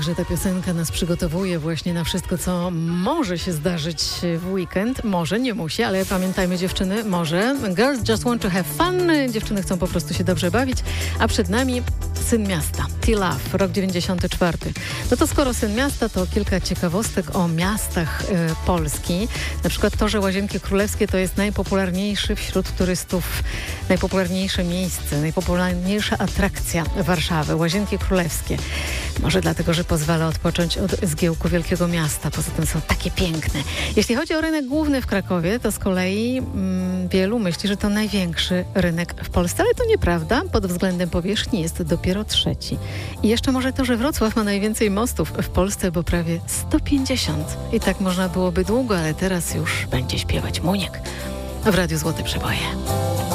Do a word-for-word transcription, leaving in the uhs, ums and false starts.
że ta piosenka nas przygotowuje właśnie na wszystko, co może się zdarzyć w weekend. Może, nie musi, ale pamiętajmy dziewczyny, może. Girls just want to have fun. Dziewczyny chcą po prostu się dobrze bawić. A przed nami Syn Miasta, T-Love, rok dziewięćdziesiąty czwarty. No to skoro Syn Miasta, to kilka ciekawostek o miastach y, Polski. Na przykład to, że Łazienki Królewskie to jest najpopularniejszy wśród turystów, najpopularniejsze miejsce, najpopularniejsza atrakcja Warszawy. Łazienki Królewskie. Może dlatego, że pozwala odpocząć od zgiełku wielkiego miasta. Poza tym są takie piękne. Jeśli chodzi o rynek główny w Krakowie, to z kolei mm, wielu myśli, że to największy rynek w Polsce, ale to nieprawda. Pod względem powierzchni jest dopiero trzeci. I jeszcze może to, że Wrocław ma najwięcej mostów w Polsce, bo prawie sto pięćdziesiąt. I tak można byłoby długo, ale teraz już będzie śpiewać Muniek w Radiu Złote Przeboje.